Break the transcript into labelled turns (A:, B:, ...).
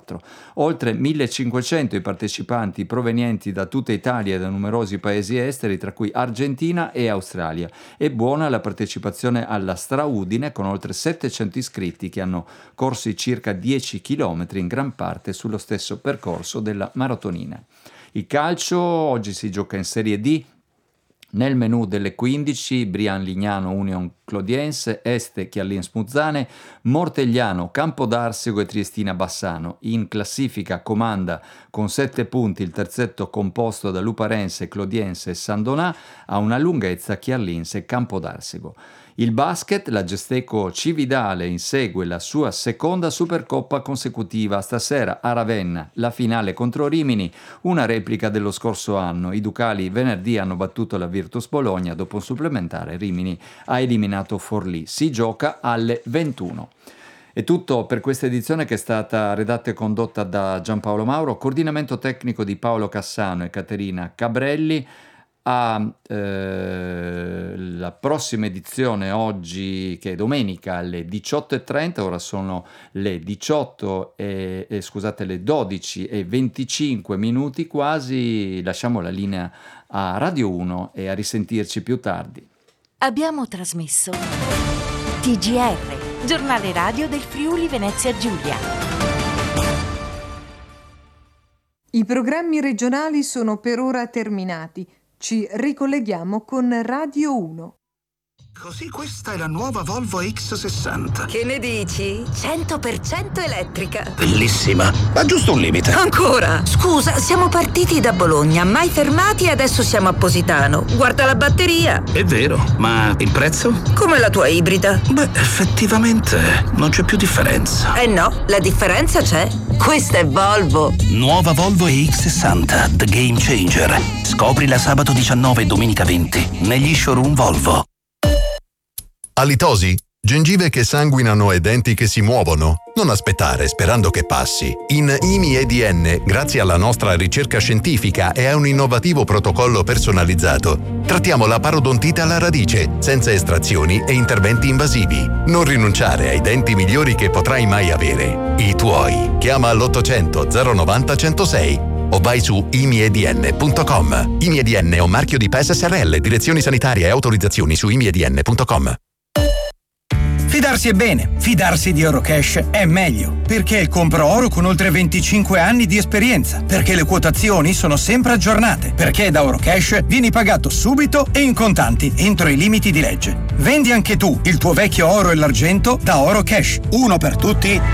A: 2024. Oltre 1500 i partecipanti provenienti da tutta Italia e da numerosi paesi esteri, tra cui Argentina e Australia. È buona la partecipazione alla Straudine, con oltre 700 iscritti che hanno corso circa 10 km, in gran parte sullo stesso percorso della maratonina. Il calcio, oggi si gioca in Serie D. Nel menù delle 15, Brian Lignano Union Clodiense, Este Chiallins Muzzane, Mortegliano Campodarsego e Triestina Bassano. In classifica comanda con 7 punti il terzetto composto da Luparense, Clodiense e San Donà, a una lunghezza Chiallins e Campodarsego. Il basket, la Gesteco Cividale insegue la sua seconda Supercoppa consecutiva. Stasera a Ravenna la finale contro Rimini, una replica dello scorso anno. I Ducali venerdì hanno battuto la Virtus Bologna, dopo un supplementare Rimini ha eliminato Forlì. Si gioca alle 21. È tutto per questa edizione, che è stata redatta e condotta da Giampaolo Mauro, coordinamento tecnico di Paolo Cassano e Caterina Cabrelli. La prossima edizione oggi, che è domenica, alle 18:30, ora sono le 12:25 quasi. Lasciamo la linea a Radio 1 e a risentirci più tardi.
B: Abbiamo trasmesso TGR, giornale radio del Friuli Venezia Giulia.
C: I programmi regionali sono per ora terminati. Ci ricolleghiamo con Radio 1.
D: Così questa è la nuova Volvo X60.
E: Che ne dici? 100% elettrica.
D: Bellissima, ma giusto un limite.
E: Ancora? Scusa, siamo partiti da Bologna, mai fermati e adesso siamo a Positano. Guarda la batteria.
D: È vero, ma il prezzo?
E: Come la tua ibrida.
D: Beh, effettivamente non c'è più differenza.
E: Eh no, la differenza c'è. Questa è Volvo.
D: Nuova Volvo EX60, The Game Changer. Scoprila sabato 19 e domenica 20 negli showroom Volvo.
F: Alitosi? Gengive che sanguinano e denti che si muovono? Non aspettare sperando che passi. In IMI EDN, grazie alla nostra ricerca scientifica e a un innovativo protocollo personalizzato, trattiamo la parodontite alla radice, senza estrazioni e interventi invasivi. Non rinunciare ai denti migliori che potrai mai avere. I tuoi. Chiama all'800 090 106 o vai su imiedn.com. IMIEDN è un marchio di PES SRL, direzioni sanitarie e autorizzazioni su imiedn.com.
G: Fidarsi è bene, fidarsi di Eurocash è meglio, perché è il compro oro con oltre 25 anni di esperienza, perché le quotazioni sono sempre aggiornate, perché da Eurocash vieni pagato subito e in contanti entro i limiti di legge. Vendi anche tu il tuo vecchio oro e l'argento da Eurocash, uno per tutti,